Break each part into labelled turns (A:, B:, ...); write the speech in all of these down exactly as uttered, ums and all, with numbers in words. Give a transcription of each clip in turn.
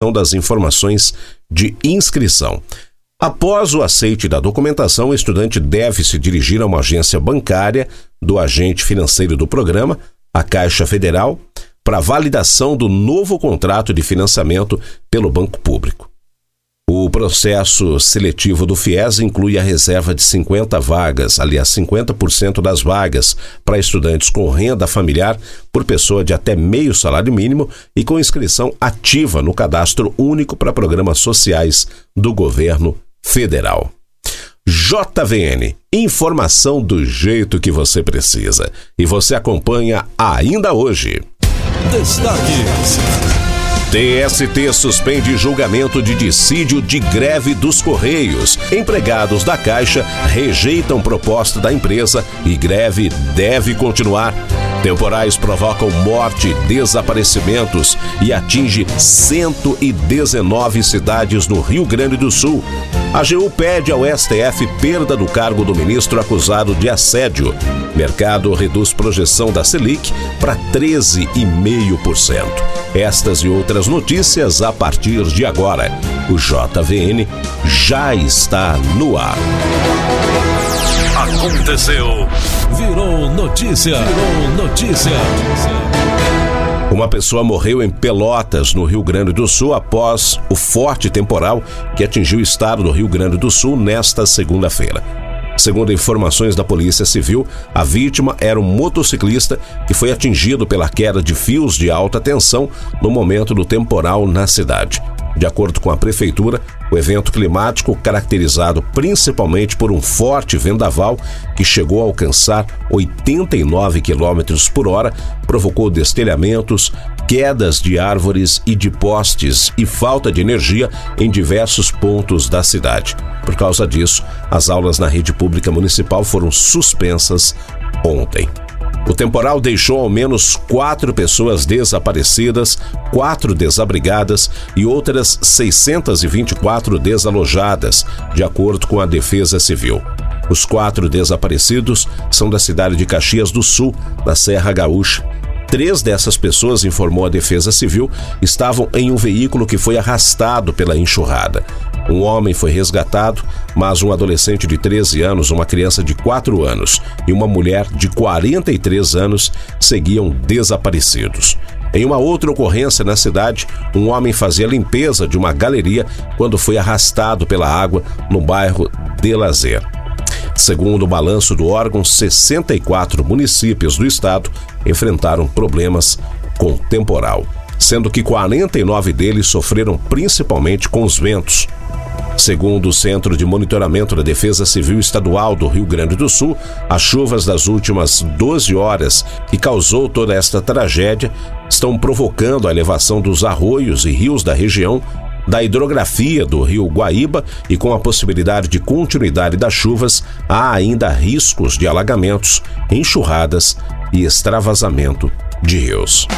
A: solicitação das informações de inscrição. Após o aceite da documentação, o estudante deve se dirigir a uma agência bancária do agente financeiro do programa, a Caixa Federal, para validação do novo contrato de financiamento pelo Banco Público. O processo seletivo do FIES inclui a reserva de cinquenta vagas, aliás, cinquenta por cento das vagas para estudantes com renda familiar por pessoa de até meio salário mínimo e com inscrição ativa no Cadastro Único para Programas Sociais do Governo Federal. J V N, informação do jeito que você precisa. E você acompanha ainda hoje.
B: Destaques.
A: T S T suspende julgamento de dissídio de greve dos Correios. Empregados da Caixa rejeitam proposta da empresa e greve deve continuar. Temporais provocam morte, desaparecimentos e atinge cento e dezenove cidades no Rio Grande do Sul. A AGU pede ao S T F perda do cargo do ministro acusado de assédio. Mercado reduz projeção da Selic para treze vírgula cinco por cento. Estas e outras notícias a partir de agora. O J V N já está no ar.
B: Aconteceu. Virou notícia. Virou notícia.
A: Uma pessoa morreu em Pelotas, no Rio Grande do Sul, após o forte temporal que atingiu o estado do Rio Grande do Sul nesta segunda-feira. Segundo informações da Polícia Civil, a vítima era um motociclista que foi atingido pela queda de fios de alta tensão no momento do temporal na cidade. De acordo com a Prefeitura, o evento climático, caracterizado principalmente por um forte vendaval que chegou a alcançar oitenta e nove quilômetros por hora, provocou destelhamentos, quedas de árvores e de postes e falta de energia em diversos pontos da cidade. Por causa disso, as aulas na rede pública municipal foram suspensas ontem. O temporal deixou ao menos quatro pessoas desaparecidas, quatro desabrigadas e outras seiscentas e vinte e quatro desalojadas, de acordo com a Defesa Civil. Os quatro desaparecidos são da cidade de Caxias do Sul, na Serra Gaúcha. Três dessas pessoas, informou a Defesa Civil, estavam em um veículo que foi arrastado pela enxurrada. Um homem foi resgatado, mas um adolescente de treze anos, uma criança de quatro anos e uma mulher de quarenta e três anos seguiam desaparecidos. Em uma outra ocorrência na cidade, um homem fazia limpeza de uma galeria quando foi arrastado pela água no bairro de Lazer. Segundo o balanço do órgão, sessenta e quatro municípios do estado enfrentaram problemas com temporal, sendo que quarenta e nove deles sofreram principalmente com os ventos. Segundo o Centro de Monitoramento da Defesa Civil Estadual do Rio Grande do Sul, as chuvas das últimas doze horas que causou toda esta tragédia estão provocando a elevação dos arroios e rios da região, da hidrografia do rio Guaíba, e com a possibilidade de continuidade das chuvas, há ainda riscos de alagamentos, enxurradas e extravasamento de rios.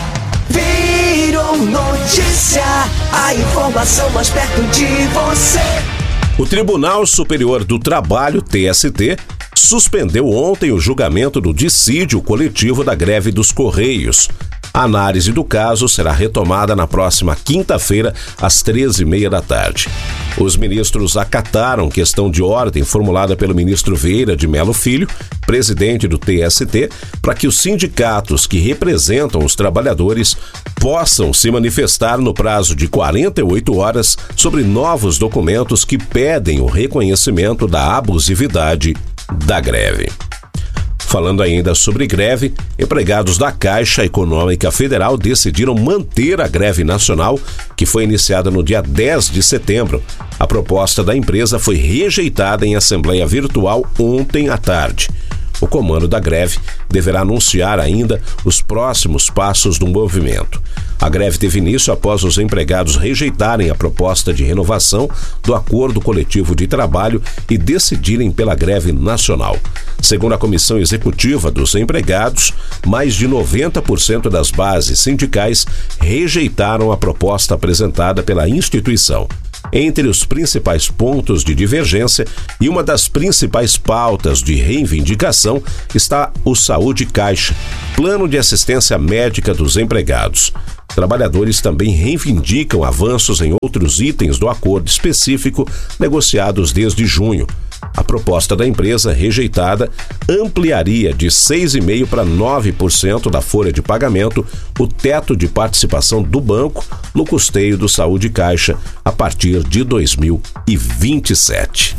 C: Virou notícia, a informação mais perto de você.
A: O Tribunal Superior do Trabalho, T S T, suspendeu ontem o julgamento do dissídio coletivo da greve dos Correios. A análise do caso será retomada na próxima quinta-feira, às treze e meia da tarde. Os ministros acataram questão de ordem formulada pelo ministro Vieira de Mello Filho, presidente do T S T, para que os sindicatos que representam os trabalhadores possam se manifestar no prazo de quarenta e oito horas sobre novos documentos que pedem o reconhecimento da abusividade da greve. Falando ainda sobre greve, empregados da Caixa Econômica Federal decidiram manter a greve nacional, que foi iniciada no dia dez de setembro. A proposta da empresa foi rejeitada em assembleia virtual ontem à tarde. O comando da greve deverá anunciar ainda os próximos passos do movimento. A greve teve início após os empregados rejeitarem a proposta de renovação do acordo coletivo de trabalho e decidirem pela greve nacional. Segundo a Comissão Executiva dos Empregados, mais de noventa por cento das bases sindicais rejeitaram a proposta apresentada pela instituição. Entre os principais pontos de divergência e uma das principais pautas de reivindicação está o Saúde Caixa, Plano de Assistência Médica dos Empregados. Trabalhadores também reivindicam avanços em outros itens do acordo específico negociados desde junho. A proposta da empresa, rejeitada, ampliaria de seis vírgula cinco por cento para nove por cento da folha de pagamento o teto de participação do banco no custeio do Saúde Caixa a partir de dois mil e vinte e sete.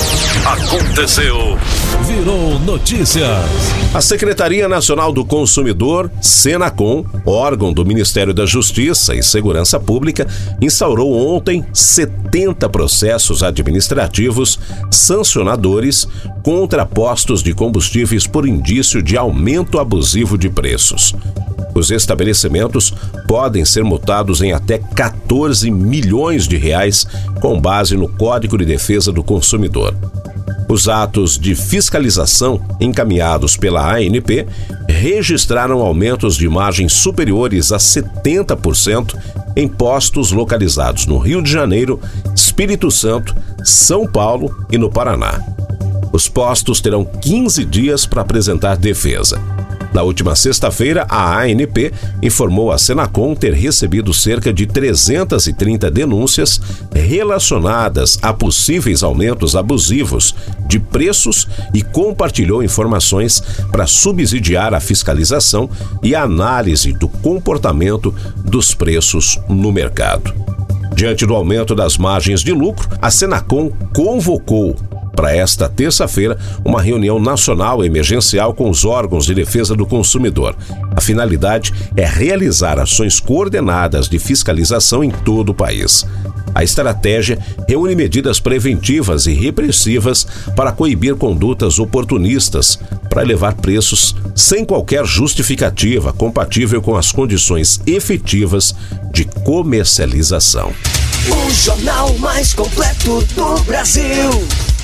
B: Aconteceu, virou notícias.
A: A Secretaria Nacional do Consumidor, Senacom, órgão do Ministério da Justiça e Segurança Pública, instaurou ontem setenta processos administrativos sancionadores contra postos de combustíveis por indício de aumento abusivo de preços. Os estabelecimentos podem ser multados em até quatorze milhões de reais com base no Código de Defesa do Consumidor. Os atos de fiscalização encaminhados pela A N P registraram aumentos de margens superiores a setenta por cento em postos localizados no Rio de Janeiro, Espírito Santo, São Paulo e no Paraná. Os postos terão quinze dias para apresentar defesa. Na última sexta-feira, a A N P informou a Senacom ter recebido cerca de trezentas e trinta denúncias relacionadas a possíveis aumentos abusivos de preços e compartilhou informações para subsidiar a fiscalização e a análise do comportamento dos preços no mercado. Diante do aumento das margens de lucro, a Senacom convocou para esta terça-feira uma reunião nacional emergencial com os órgãos de defesa do consumidor. A finalidade é realizar ações coordenadas de fiscalização em todo o país. A estratégia reúne medidas preventivas e repressivas para coibir condutas oportunistas, para elevar preços sem qualquer justificativa compatível com as condições efetivas de comercialização.
C: O jornal mais completo do Brasil.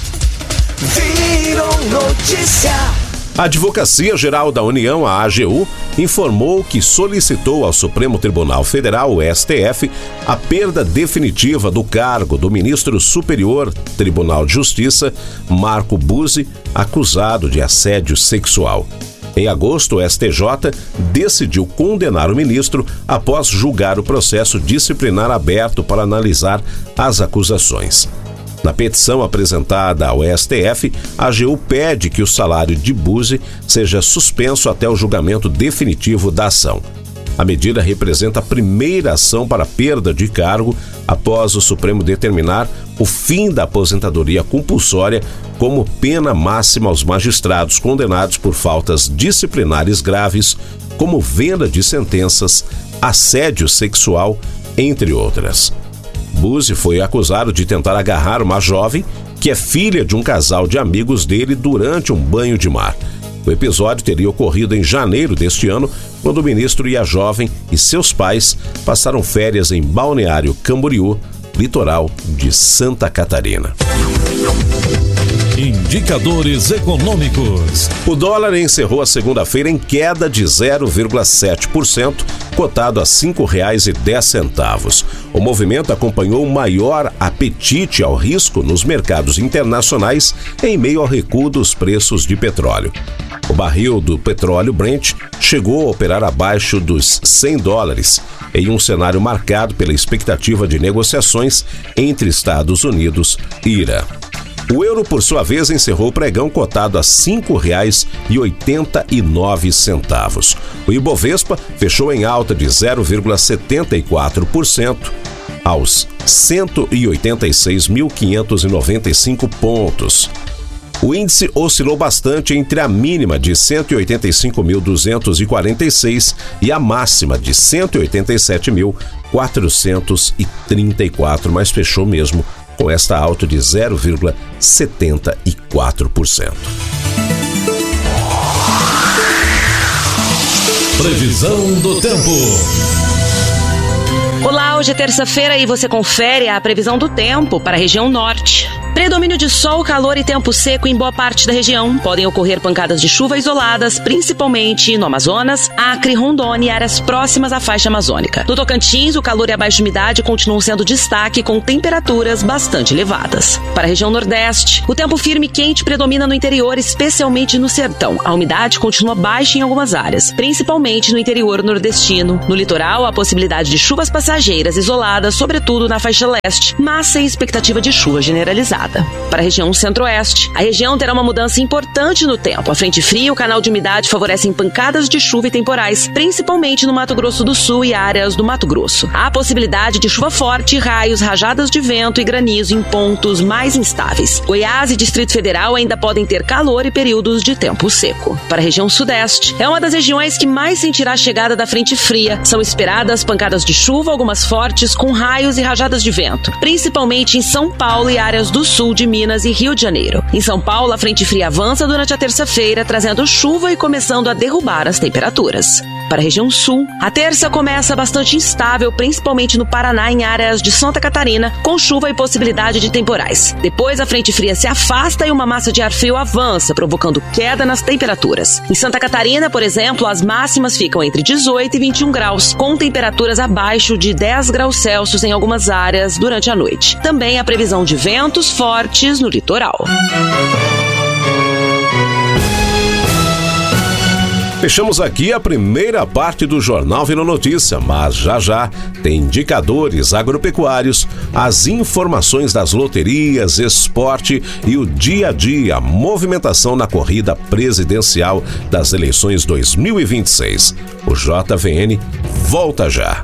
C: Virou notícia.
A: A Advocacia Geral da União, a A G U, informou que solicitou ao Supremo Tribunal Federal, o S T F, a perda definitiva do cargo do ministro superior Tribunal de Justiça, Marco Buzzi, acusado de assédio sexual. Em agosto, o S T J decidiu condenar o ministro após julgar o processo disciplinar aberto para analisar as acusações. Na petição apresentada ao S T F, a A G U pede que o salário de Buzzi seja suspenso até o julgamento definitivo da ação. A medida representa a primeira ação para perda de cargo após o Supremo determinar o fim da aposentadoria compulsória como pena máxima aos magistrados condenados por faltas disciplinares graves, como venda de sentenças, assédio sexual, entre outras. Buzzi foi acusado de tentar agarrar uma jovem que é filha de um casal de amigos dele durante um banho de mar. O episódio teria ocorrido em janeiro deste ano, quando o ministro e a jovem e seus pais passaram férias em Balneário Camboriú, litoral de Santa Catarina.
B: Indicadores econômicos.
A: O dólar encerrou a segunda-feira em queda de zero vírgula sete por cento, cotado a cinco reais e dez centavos. O movimento acompanhou o maior apetite ao risco nos mercados internacionais em meio ao recuo dos preços de petróleo. O barril do petróleo Brent chegou a operar abaixo dos cem dólares, em um cenário marcado pela expectativa de negociações entre Estados Unidos e Irã. O euro, por sua vez, encerrou o pregão cotado a cinco reais e oitenta e nove centavos. O Ibovespa fechou em alta de zero vírgula setenta e quatro por cento aos cento e oitenta e seis mil quinhentos e noventa e cinco pontos. O índice oscilou bastante entre a mínima de cento e oitenta e cinco mil duzentos e quarenta e seis e a máxima de cento e oitenta e sete mil quatrocentos e trinta e quatro, mas fechou mesmo com esta alta de zero vírgula setenta e quatro por cento.
B: Previsão do tempo.
D: Olá, hoje é terça-feira e você confere a previsão do tempo para a região norte. Predomínio de sol, calor e tempo seco em boa parte da região. Podem ocorrer pancadas de chuva isoladas, principalmente no Amazonas, Acre, Rondônia e áreas próximas à faixa amazônica. No Tocantins, o calor e a baixa umidade continuam sendo destaque, com temperaturas bastante elevadas. Para a região Nordeste, o tempo firme e quente predomina no interior, especialmente no sertão. A umidade continua baixa em algumas áreas, principalmente no interior nordestino. No litoral, há possibilidade de chuvas passageiras isoladas, sobretudo na faixa leste, mas sem expectativa de chuva generalizada. Para a região Centro-Oeste, a região terá uma mudança importante no tempo. A frente fria e o canal de umidade favorecem pancadas de chuva e temporais, principalmente no Mato Grosso do Sul e áreas do Mato Grosso. Há possibilidade de chuva forte, raios, rajadas de vento e granizo em pontos mais instáveis. Goiás e Distrito Federal ainda podem ter calor e períodos de tempo seco. Para a região Sudeste, é uma das regiões que mais sentirá a chegada da frente fria. São esperadas pancadas de chuva, algumas fortes, com raios e rajadas de vento, principalmente em São Paulo e áreas do sul de Minas e Rio de Janeiro. Em São Paulo, a frente fria avança durante a terça-feira, trazendo chuva e começando a derrubar as temperaturas. Para a região sul, a terça começa bastante instável, principalmente no Paraná, em áreas de Santa Catarina, com chuva e possibilidade de temporais. Depois, a frente fria se afasta e uma massa de ar frio avança, provocando queda nas temperaturas. Em Santa Catarina, por exemplo, as máximas ficam entre dezoito e vinte e um graus, com temperaturas abaixo de dez graus Celsius em algumas áreas durante a noite. Também há previsão de ventos fortes no litoral.
A: Fechamos aqui a primeira parte do Jornal Virou Notícia, mas já já tem indicadores agropecuários, as informações das loterias, esporte e o dia a dia, a movimentação na corrida presidencial das eleições dois mil e vinte e seis. O J V N volta já.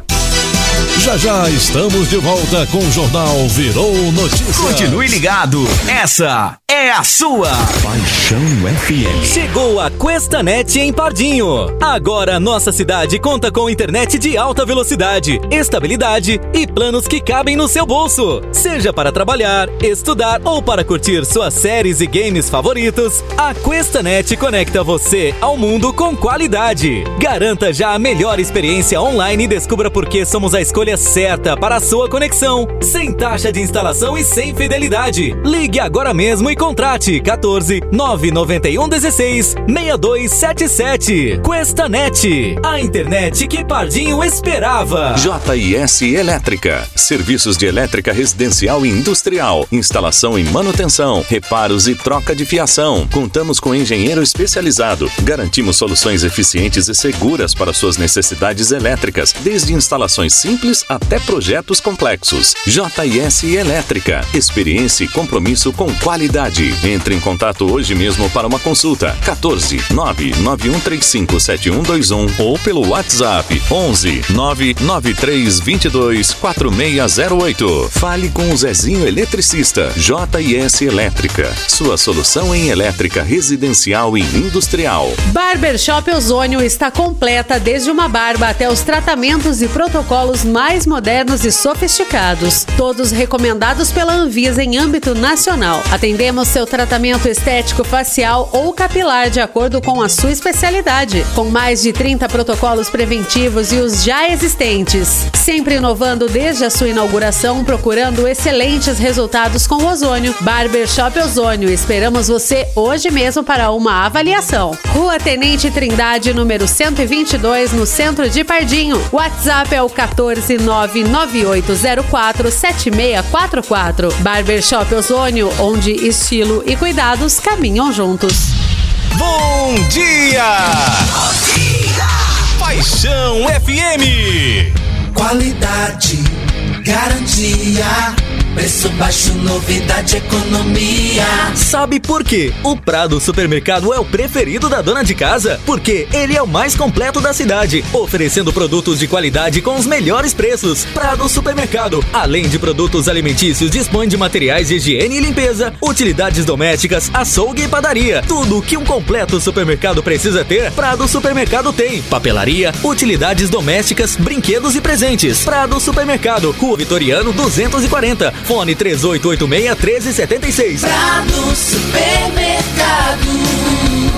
B: Já já estamos de volta com o Jornal Virou Notícia.
E: Continue ligado, essa é a sua Paixão F M.
F: Chegou a Questanet em Pardinho. Agora nossa cidade conta com internet de alta velocidade, estabilidade e planos que cabem no seu bolso. Seja para trabalhar, estudar ou para curtir suas séries e games favoritos, a Questanet conecta você ao mundo com qualidade. Garanta já a melhor experiência online e descubra por que somos a escolha certa para a sua conexão, sem taxa de instalação e sem fidelidade. Ligue agora mesmo e contrate quatorze, nove nove um, dezesseis, seis dois sete sete. Questanet, a internet que Pardinho esperava.
G: J S Elétrica, serviços de elétrica residencial e industrial, instalação e manutenção, reparos e troca de fiação. Contamos com engenheiro especializado. Garantimos soluções eficientes e seguras para suas necessidades elétricas, desde instalações simples até projetos complexos. J S Elétrica, experiência e compromisso com qualidade. Entre em contato hoje mesmo para uma consulta. quatorze, nove nove um três cinco sete um dois um ou pelo WhatsApp onze, nove nove três dois dois, quatro seis zero oito. Fale com o Zezinho Eletricista. J S Elétrica, sua solução em elétrica residencial e industrial.
H: Barbershop Ozônio está completa, desde uma barba até os tratamentos e protocolos mais modernos e sofisticados, todos recomendados pela Anvisa em âmbito nacional. Atendemos seu tratamento estético facial ou capilar de acordo com a sua especialidade, com mais de trinta protocolos preventivos e os já existentes. Sempre inovando desde a sua inauguração, procurando excelentes resultados com o ozônio. Barbershop Ozônio, esperamos você hoje mesmo para uma avaliação. Rua Tenente Trindade, número cento e vinte e dois, no centro de Pardinho. WhatsApp é o quatorze, nove nove oito zero quatro, sete seis quatro quatro. Barbershop Ozônio, onde estilo e cuidados caminham juntos.
F: Bom dia!
C: Bom dia!
F: Paixão F M.
C: Qualidade, garantia, preço baixo, novidade, economia.
F: Sabe por quê? O Prado Supermercado é o preferido da dona de casa, porque ele é o mais completo da cidade, oferecendo produtos de qualidade com os melhores preços. Prado Supermercado, além de produtos alimentícios, dispõe de materiais de higiene e limpeza, utilidades domésticas, açougue e padaria. Tudo o que um completo supermercado precisa ter, Prado Supermercado tem. Papelaria, utilidades domésticas, brinquedos e presentes. Prado Supermercado, Rua Vitoriano duzentos e quarenta. Fone três oito oito seis, um três sete seis.
C: Prado Supermercado.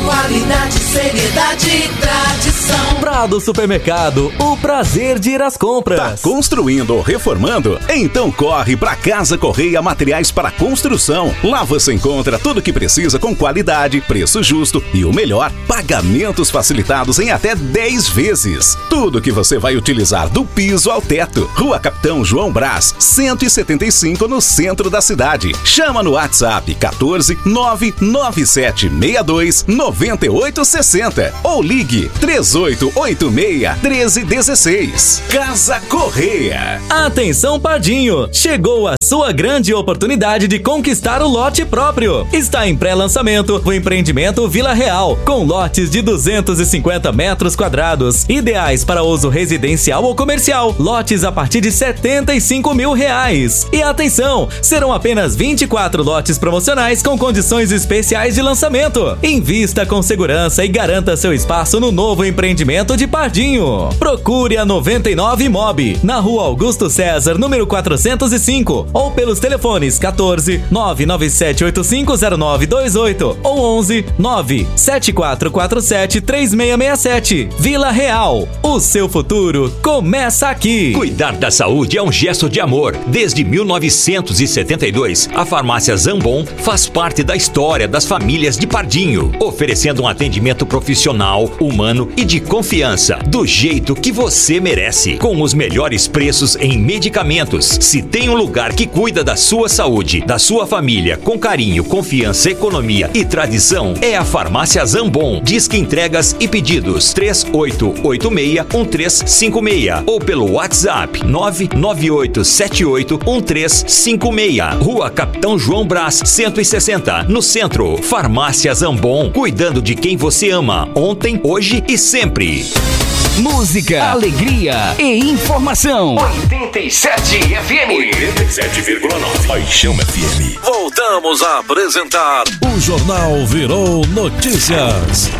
C: Qualidade, seriedade e tradição.
F: Prado Supermercado, o prazer de ir às compras.
I: Tá construindo ou reformando? Então corre pra Casa Correia Materiais para Construção. Lá você encontra tudo o que precisa com qualidade, preço justo e o melhor, pagamentos facilitados em até dez vezes. Tudo que você vai utilizar do piso ao teto. Rua Capitão João Brás, cento e setenta e cinco, no centro da cidade. Chama no WhatsApp quatorze nove nove sete seis dois nove oito seis zero ou ligue três oito oito seis, um três um seis. Casa Correia.
F: Atenção, Pardinho! Chegou a sua grande oportunidade de conquistar o lote próprio. Está em pré-lançamento o empreendimento Vila Real, com lotes de duzentos e cinquenta metros quadrados, ideais para uso residencial ou comercial. Lotes a partir de setenta e cinco mil reais. E atenção, serão apenas vinte e quatro lotes promocionais com condições especiais de lançamento. Invista com segurança e garanta seu espaço no novo empreendimento de Pardinho. Procure a noventa e nove Imob, na Rua Augusto César, número quatrocentos e cinco, ou pelos telefones quatorze nove nove sete oito cinco zero nove dois oito ou onze nove sete quatro quatro sete três seis seis sete. Vila Real, o seu futuro começa aqui.
J: Cuidar da saúde é um gesto de amor. Desde mil novecentos e setenta e dois, a farmácia Zambon faz parte da história das famílias de Pardinho, oferecendo um atendimento profissional, humano e de confiança, do jeito que você merece, com os melhores preços em medicamentos. Se tem um lugar que cuida da sua saúde, da sua família, com carinho, confiança, economia e tradição, é a farmácia Zambon. Disque entregas e pedidos três oito oito seis um três cinco seis ou pelo WhatsApp nove nove oito sete oito um três cinco seis. Rua Capitão João Brás, cento e sessenta, no centro. Farmácia Zambon, cuidando de quem você ama, ontem, hoje e sempre.
E: Música, alegria e informação.
C: oitenta e sete F M.
B: oitenta e sete vírgula nove. Paixão F M. Voltamos a apresentar o Jornal Virou Notícias.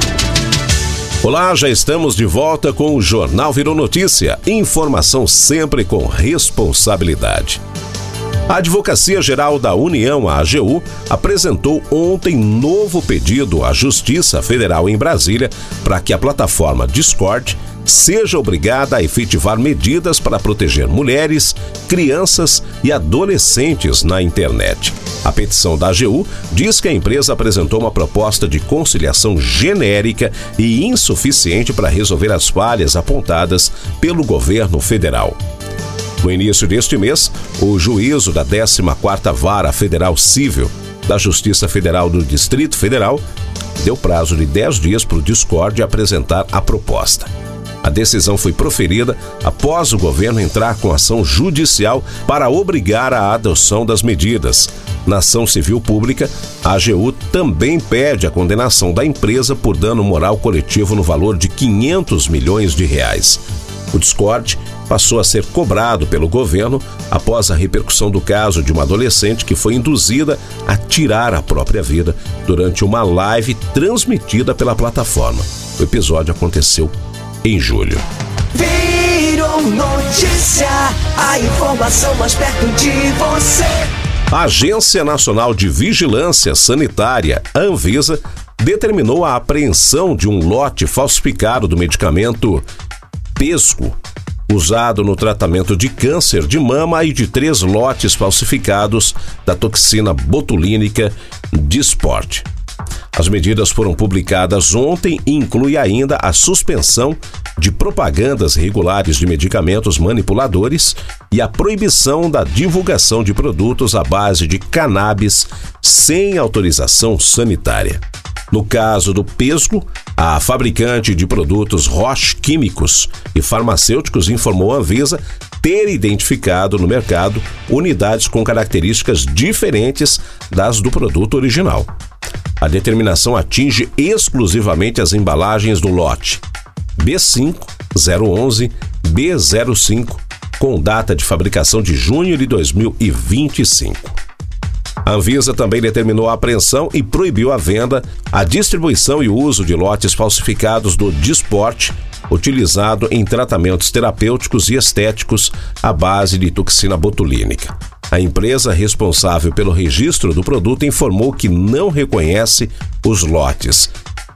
A: Olá, já estamos de volta com o Jornal Virou Notícia. Informação sempre com responsabilidade. A Advocacia Geral da União, a AGU, apresentou ontem novo pedido à Justiça Federal em Brasília para que a plataforma Discord seja obrigada a efetivar medidas para proteger mulheres, crianças e adolescentes na internet. A petição da A G U diz que a empresa apresentou uma proposta de conciliação genérica e insuficiente para resolver as falhas apontadas pelo governo federal. No início deste mês, o juízo da décima quarta Vara Federal Civil da Justiça Federal do Distrito Federal deu prazo de dez dias para o Discord apresentar a proposta. A decisão foi proferida após o governo entrar com ação judicial para obrigar a adoção das medidas. Na ação civil pública, a A G U também pede a condenação da empresa por dano moral coletivo no valor de quinhentos milhões de reais. O Discord passou a ser cobrado pelo governo após a repercussão do caso de uma adolescente que foi induzida a tirar a própria vida durante uma live transmitida pela plataforma. O episódio aconteceu em julho.
C: Virou notícia, a informação mais perto de você.
A: A Agência Nacional de Vigilância Sanitária, a Anvisa, determinou a apreensão de um lote falsificado do medicamento Pesco, usado no tratamento de câncer de mama, e de três lotes falsificados da toxina botulínica Dysport. As medidas foram publicadas ontem e incluem ainda a suspensão de propagandas regulares de medicamentos manipuladores e a proibição da divulgação de produtos à base de cannabis sem autorização sanitária. No caso do Pesco, a fabricante de produtos Roche Químicos e Farmacêuticos informou à Anvisa ter identificado no mercado unidades com características diferentes das do produto original. A determinação atinge exclusivamente as embalagens do lote B cinco zero onze B zero cinco, com data de fabricação de junho de dois mil e vinte e cinco. A Anvisa também determinou a apreensão e proibiu a venda, a distribuição e o uso de lotes falsificados do Dysport, utilizado em tratamentos terapêuticos e estéticos à base de toxina botulínica. A empresa responsável pelo registro do produto informou que não reconhece os lotes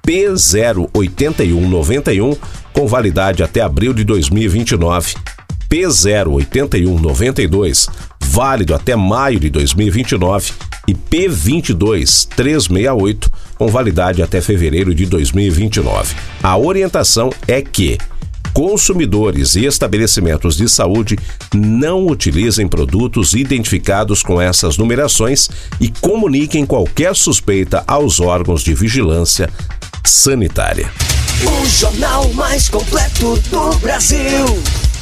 A: P zero oito um nove um, com validade até abril de dois mil e vinte e nove. P zero oito um nove dois, válido até maio de dois mil e vinte e nove. E P vinte e dois trezentos e sessenta e oito, com validade até fevereiro de dois mil e vinte e nove. A orientação é que consumidores e estabelecimentos de saúde não utilizem produtos identificados com essas numerações e comuniquem qualquer suspeita aos órgãos de vigilância sanitária.
C: O jornal mais completo do Brasil.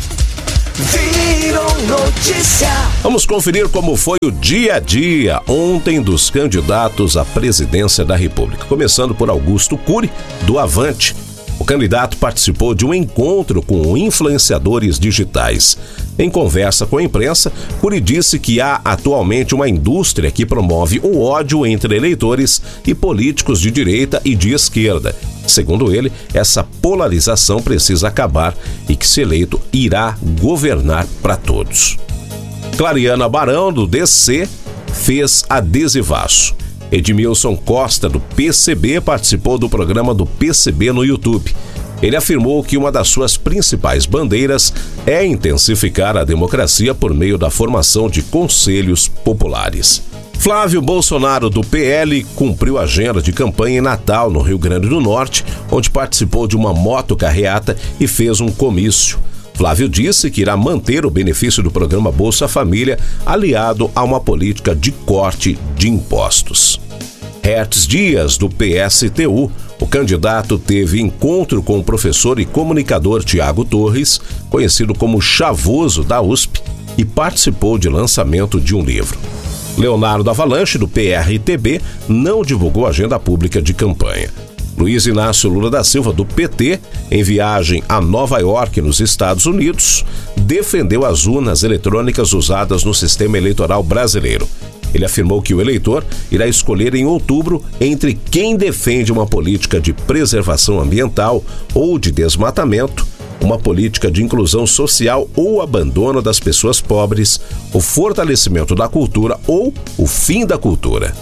C: Virou notícia.
A: Vamos conferir como foi o dia a dia ontem dos candidatos à presidência da República. Começando por Augusto Cury, do Avante. O candidato participou de um encontro com influenciadores digitais. Em conversa com a imprensa, Cury disse que há atualmente uma indústria que promove o ódio entre eleitores e políticos de direita e de esquerda. Segundo ele, essa polarização precisa acabar e que, se eleito, irá governar para todos. Clariana Barão, do D C, fez adesivaço. Edmilson Costa, do P C B, participou do programa do P C B no YouTube. Ele afirmou que uma das suas principais bandeiras é intensificar a democracia por meio da formação de conselhos populares. Flávio Bolsonaro, do P L, cumpriu a agenda de campanha em Natal, no Rio Grande do Norte, onde participou de uma motocarreata e fez um comício. Flávio disse que irá manter o benefício do programa Bolsa Família, aliado a uma política de corte de impostos. Hertz Dias, do P S T U, o candidato teve encontro com o professor e comunicador Tiago Torres, conhecido como Chavoso, da U S P, e participou de lançamento de um livro. Leonardo Avalanche, do P R T B, não divulgou agenda pública de campanha. Luiz Inácio Lula da Silva, do P T, em viagem a Nova York, nos Estados Unidos, defendeu as urnas eletrônicas usadas no sistema eleitoral brasileiro. Ele afirmou que o eleitor irá escolher em outubro entre quem defende uma política de preservação ambiental ou de desmatamento, uma política de inclusão social ou abandono das pessoas pobres, o fortalecimento da cultura ou o fim da cultura.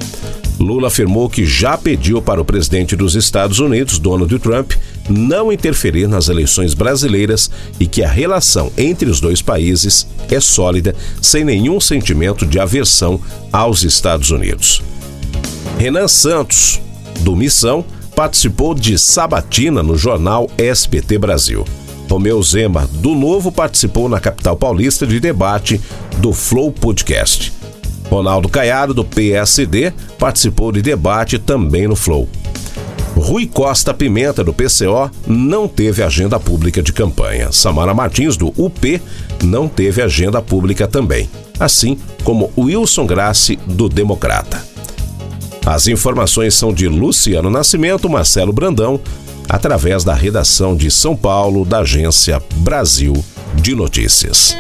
A: Lula afirmou que já pediu para o presidente dos Estados Unidos, Donald Trump, não interferir nas eleições brasileiras e que a relação entre os dois países é sólida, sem nenhum sentimento de aversão aos Estados Unidos. Renan Santos, do Missão, participou de sabatina no jornal S B T Brasil. Romeu Zema, do Novo, participou na capital paulista de debate do Flow Podcast. Ronaldo Caiado, do P S D, participou de debate também no Flow. Rui Costa Pimenta, do P C O, não teve agenda pública de campanha. Samara Martins, do U P, não teve agenda pública também, assim como Wilson Grassi, do Democrata. As informações são de Luciano Nascimento, Marcelo Brandão, através da redação de São Paulo, da agência Brasil de Notícias.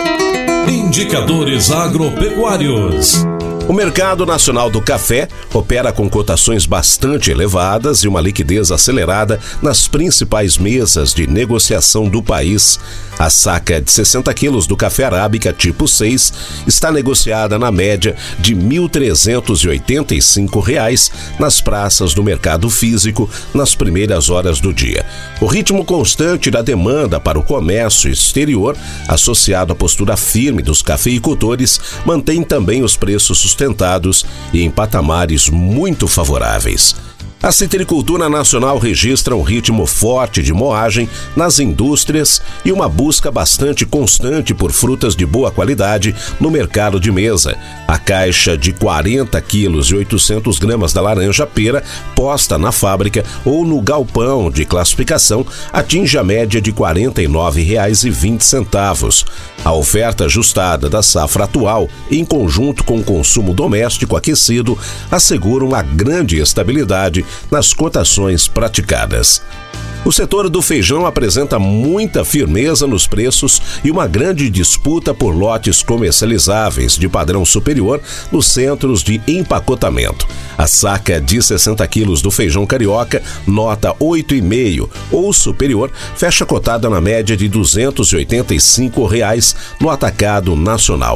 B: Indicadores agropecuários.
A: O mercado nacional do café opera com cotações bastante elevadas e uma liquidez acelerada nas principais mesas de negociação do país. A saca de sessenta quilos do café arábica tipo seis está negociada na média de mil trezentos e oitenta e cinco reais nas praças do mercado físico nas primeiras horas do dia. O ritmo constante da demanda para o comércio exterior, associado à postura firme dos cafeicultores, mantém também os preços sustentados e em patamares muito favoráveis. A citricultura nacional registra um ritmo forte de moagem nas indústrias e uma busca bastante constante por frutas de boa qualidade no mercado de mesa. A caixa de quarenta quilos e oitocentos gramas da laranja-pera posta na fábrica ou no galpão de classificação atinge a média de quarenta e nove reais e vinte centavos. A oferta ajustada da safra atual, em conjunto com o consumo doméstico aquecido, assegura uma grande estabilidade nas cotações praticadas. O setor do feijão apresenta muita firmeza nos preços e uma grande disputa por lotes comercializáveis de padrão superior nos centros de empacotamento. A saca de sessenta quilos do feijão carioca, nota oito vírgula cinco ou superior, fecha cotada na média de duzentos e oitenta e cinco reais no atacado nacional.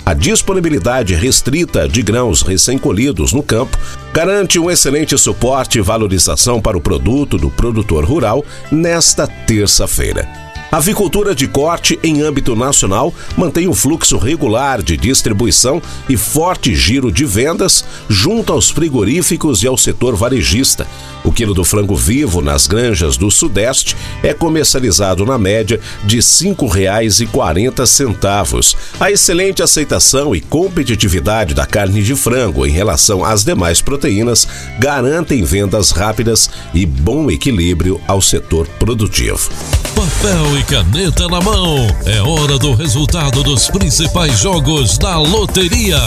A: A disponibilidade restrita de grãos recém-colhidos no campo garante um excelente suporte e valorização para o produto do produtor rural nesta terça-feira. A avicultura de corte em âmbito nacional mantém um fluxo regular de distribuição e forte giro de vendas junto aos frigoríficos e ao setor varejista. O quilo do frango vivo nas granjas do Sudeste é comercializado na média de cinco reais e quarenta centavos. A excelente aceitação e competitividade da carne de frango em relação às demais proteínas garantem vendas rápidas e bom equilíbrio ao setor produtivo.
B: Papel e caneta na mão, é hora do resultado dos principais jogos da loteria.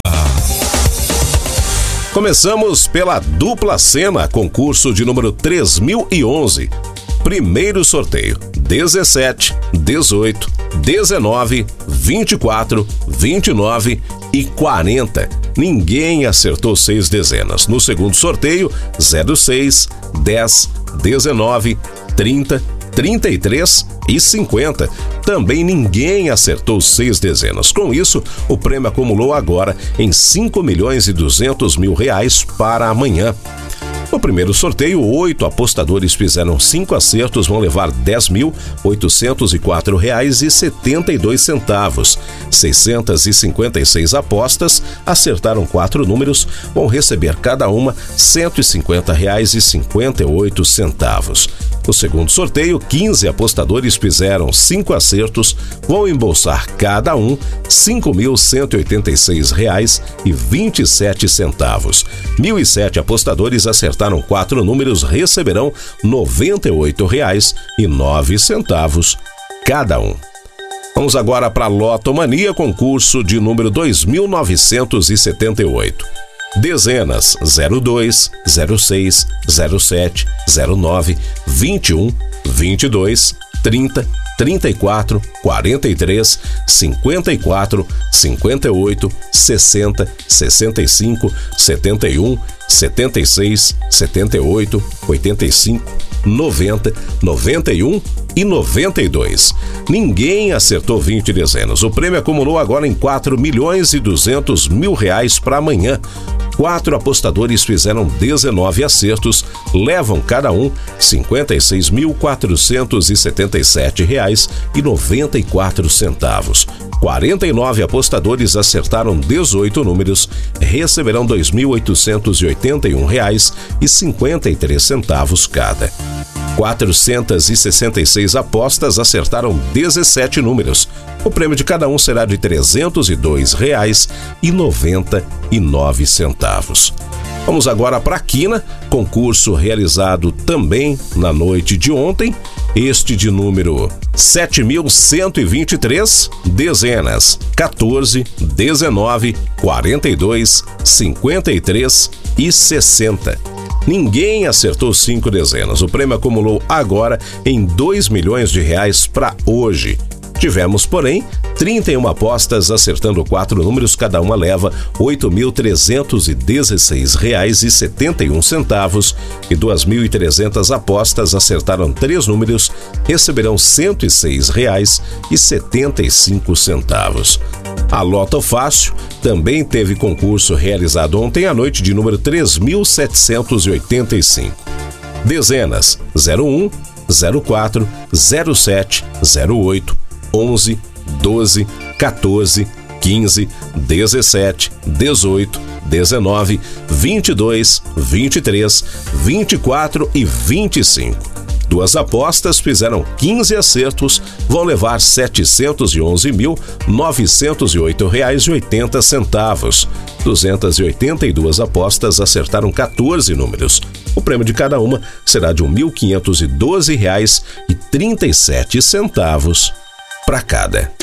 A: Começamos pela dupla cena, concurso de número três mil e onze. Primeiro sorteio: dezessete, dezoito, dezenove, vinte e quatro, vinte e nove e quarenta. Ninguém acertou seis dezenas. No segundo sorteio: zero seis, dez, dezenove, trinta, trinta e três e cinquenta. Também ninguém acertou seis dezenas. Com isso, o prêmio acumulou agora em cinco milhões e duzentos mil reais para amanhã. No primeiro sorteio, oito apostadores fizeram cinco acertos, vão levar dez mil oitocentos e quatro reais e setenta e dois centavos. seiscentas e cinquenta e seis apostas acertaram quatro números, vão receber cada uma cento e cinquenta reais e cinquenta e oito centavos. No segundo sorteio, quinze apostadores fizeram cinco acertos, vão embolsar cada um cinco mil cento e oitenta e seis reais e vinte e sete centavos. mil e sete apostadores acertaram quatro números, receberão noventa e oito reais e nove centavos cada um. Vamos agora para a Lotomania, concurso de número dois mil novecentos e setenta e oito. Dezenas: zero dois, zero seis, zero sete, zero nove, vinte e um, vinte e dois, trinta, trinta e quatro, quarenta e três, cinquenta e quatro, cinquenta e oito, sessenta, sessenta e cinco, setenta e um, setenta e seis, setenta e oito, oitenta e cinco, noventa, noventa e um e noventa e dois. Ninguém acertou vinte dezenas. O prêmio acumulou agora em quatro milhões e duzentos mil reais para amanhã. Quatro apostadores fizeram dezenove acertos, levam cada um cinquenta e seis mil quatrocentos e setenta e sete reais e noventa e quatro centavos. quarenta e nove apostadores acertaram dezoito números, receberão dois mil oitocentos e oitenta e um reais e cinquenta e três centavos cada. quatrocentas e sessenta e seis apostas acertaram dezessete números. O prêmio de cada um será de trezentos e dois reais e noventa e nove centavos. Vamos agora para a Quina, concurso realizado também na noite de ontem, este de número sete mil cento e vinte e três, dezenas: quatorze, dezenove, quarenta e dois, cinquenta e três e sessenta. Ninguém acertou cinco dezenas. O prêmio acumulou agora em dois milhões de reais para hoje. Tivemos, porém, trinta e uma apostas acertando quatro números, cada uma leva oito mil trezentos e dezesseis reais e setenta e um centavos, e duas mil e trezentas apostas acertaram três números, receberão cento e seis reais e setenta e cinco centavos. A Loto Fácil também teve concurso realizado ontem à noite de número três mil setecentos e oitenta e cinco. Dezenas: zero um, zero quatro, zero sete, zero oito, onze, doze, quatorze, quinze, dezessete, dezoito, dezenove, vinte e dois, vinte e três, vinte e quatro e vinte e cinco. Duas apostas fizeram quinze acertos, vão levar setecentos e onze mil novecentos e oito reais e oitenta centavos. duzentas e oitenta e duas apostas acertaram quatorze números. O prêmio de cada uma será de mil quinhentos e doze reais e trinta e sete centavos para cada.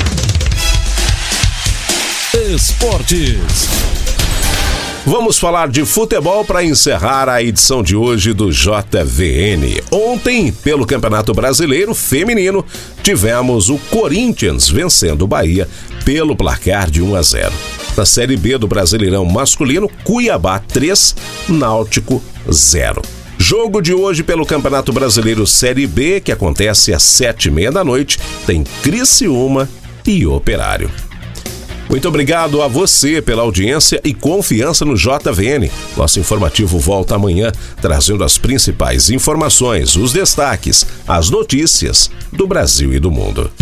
B: Esportes.
A: Vamos falar de futebol para encerrar a edição de hoje do J V N. Ontem, pelo Campeonato Brasileiro Feminino, tivemos o Corinthians vencendo o Bahia pelo placar de um a zero. Na Série B do Brasileirão Masculino, Cuiabá três, Náutico zero. Jogo de hoje pelo Campeonato Brasileiro Série B, que acontece às sete e meia da noite, tem Criciúma e Operário. Muito obrigado a você pela audiência e confiança no J V N. Nosso informativo volta amanhã, trazendo as principais informações, os destaques, as notícias do Brasil e do mundo.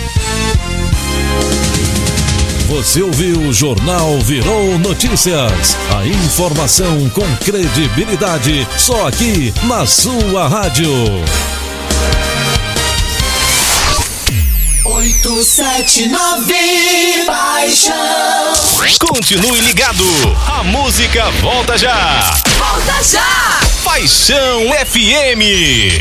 B: Você ouviu o Jornal Virou Notícias. A informação com credibilidade, só aqui na sua rádio.
C: oito sete nove Paixão.
K: Continue ligado, a música volta já.
C: Volta já.
K: Paixão F M.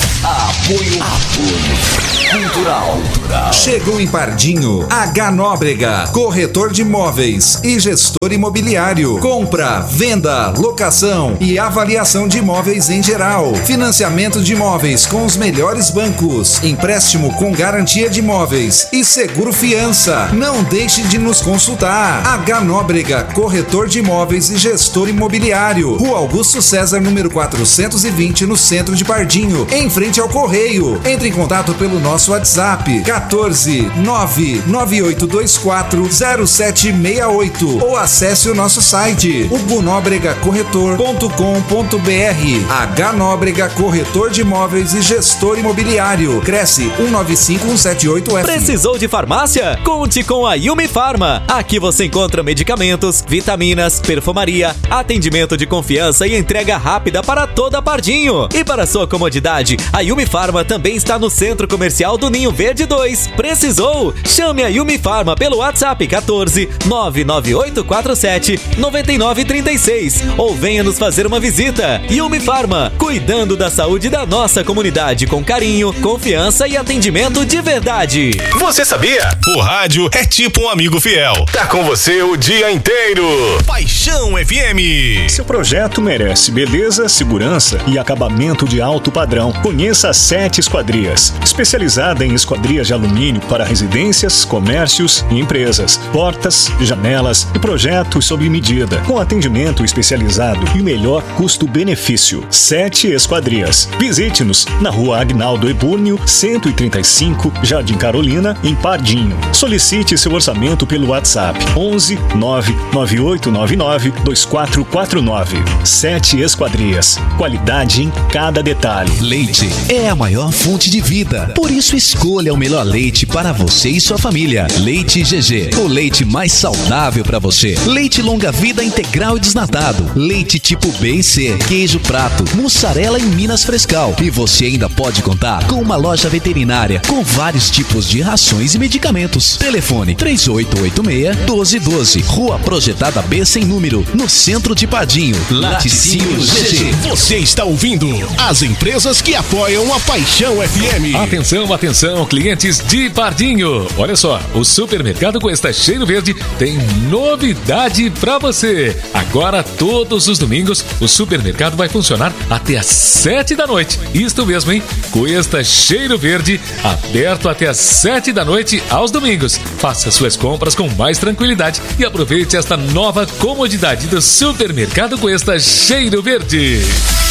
E: Apoio. Apoio. Cultural.
L: Chegou em Pardinho, H Nóbrega, corretor de imóveis e gestor imobiliário. Compra, venda, locação e avaliação de imóveis em geral. Financiamento de imóveis com os melhores bancos. Empréstimo com garantia de imóveis e seguro fiança. Não deixe de nos consultar. H Nóbrega, corretor de imóveis e gestor imobiliário. Rua Augusto César, número quatrocentos e vinte, no centro de Pardinho, em frente ao Correio. Entre em contato pelo nosso WhatsApp quatorze nove nove oito dois quatro zero sete seis oito ou acesse o nosso site hugo nóbrega corretor ponto com ponto br. H Nóbrega, corretor de imóveis e gestor imobiliário. Cresce um nove cinco um sete oito F.
F: Precisou de farmácia? Conte com a Yumi Farma. Aqui você encontra medicamentos, vitaminas, perfumaria, atendimento de confiança e entrega rápida para toda Pardinho. E para sua comodidade, a Yumi Farma também está no Centro Comercial do Ninho Verde dois. Precisou? Chame a Yumi Farma pelo WhatsApp quatorze nove nove oito quatro sete nove nove três seis ou venha nos fazer uma visita. Yumi Farma, cuidando da saúde da nossa comunidade com carinho, confiança e atendimento de verdade.
K: Você sabia? O rádio é tipo um amigo fiel. Tá com você o dia inteiro. Paixão F M.
M: Seu projeto merece beleza, segurança e acabamento de alto padrão. Conheça a Sete Esquadrias, especializada em esquadrias de alumínio para residências, comércios e empresas, portas, janelas e projetos sob medida, com atendimento especializado e o melhor custo-benefício. Sete Esquadrias. Visite-nos na Rua Agnaldo Ebúrnio, cento e trinta e cinco, Jardim Carolina, em Pardinho. Solicite seu orçamento pelo WhatsApp onze nove nove oito nove nove dois quatro quatro nove. Sete Esquadrias. Qualidade em cada detalhe.
N: Leite é a maior fonte de vida. Por isso escolha o melhor leite para você e sua família. Leite G G, o leite mais saudável para você. Leite longa vida integral e desnatado. Leite tipo B e C, queijo prato, mussarela em Minas Frescal. E você ainda pode contar com uma loja veterinária com vários tipos de rações e medicamentos. Telefone três oito oito seis, um dois um dois, Rua Projetada B sem número, no centro de Pardinho. Laticínio G G.
B: Você está ouvindo as empresas que apoiam a Paixão F M. Atenção, atenção, clientes de Pardinho. Olha só, o Supermercado Cuesta Cheiro Verde tem novidade para você. Agora, todos os domingos, o supermercado vai funcionar até às sete da noite. Isto mesmo, hein? Cuesta Cheiro Verde, aberto até às sete da noite aos domingos. Faça suas compras com mais tranquilidade e aproveite esta nova comodidade do Supermercado Cuesta Cheiro Verde.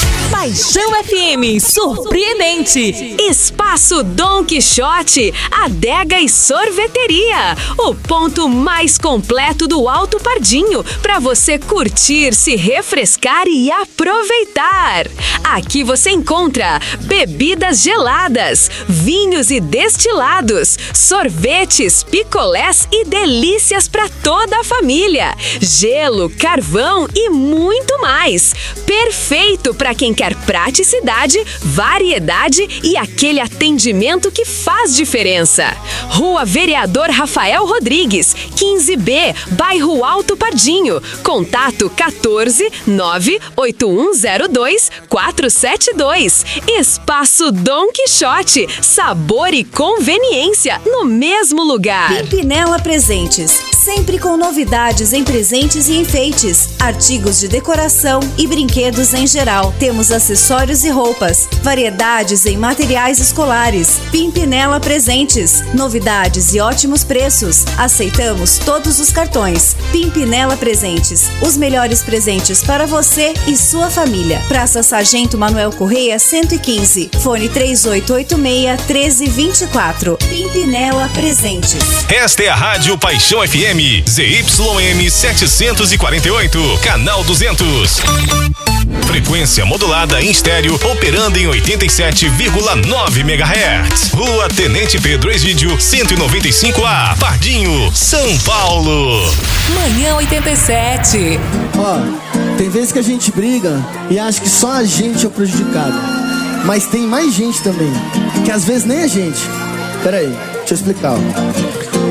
O: Paixão F M, surpreendente. Espaço Dom Quixote, adega e sorveteria. O ponto mais completo do Alto Pardinho para você curtir, se refrescar e aproveitar. Aqui você encontra bebidas geladas, vinhos e destilados, sorvetes, picolés e delícias para toda a família. Gelo, carvão e muito mais. Perfeito para quem quer praticidade, variedade e aquele atendimento que faz diferença. Rua Vereador Rafael Rodrigues, quinze B, bairro Alto Pardinho. Contato quatorze nove oito um zero dois quatro sete dois. Espaço Dom Quixote, sabor e conveniência no mesmo lugar.
P: Pimpinela Presentes, sempre com novidades em presentes e enfeites, artigos de decoração e brinquedos em geral. Temos acessórios e roupas, variedades em materiais escolares. Pimpinela Presentes, novidades e ótimos preços. Aceitamos todos os cartões. Pimpinela Presentes, os melhores presentes para você e sua família. Praça Sargento Manuel Correia, cento e quinze. Fone três oito oito seis, um três dois quatro. Pimpinela Presentes.
K: Esta é a Rádio Paixão F M, Z Y M setecentos e quarenta e oito, canal duzentos. Frequência modulada em estéreo, operando em oitenta e sete vírgula nove megahertz. Rua Tenente Pedro Egídio, cento e noventa e cinco A, Pardinho, São Paulo.
Q: Manhã oitenta e sete.
R: Ó, tem vezes que a gente briga e acha que só a gente é o prejudicado. Mas tem mais gente também, que às vezes nem a gente. Peraí, deixa eu explicar. Ó.